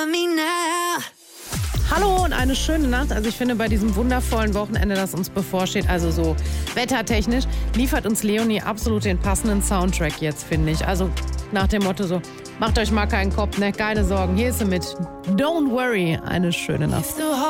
Hallo und eine schöne Nacht. Also ich finde, bei diesem wundervollen Wochenende, das uns bevorsteht, also so wettertechnisch, liefert uns Leonie absolut den passenden Soundtrack jetzt, finde ich. Also nach dem Motto so, macht euch mal keinen Kopf, ne? Keine Sorgen, hier ist sie mit Don't Worry. Eine schöne Nacht.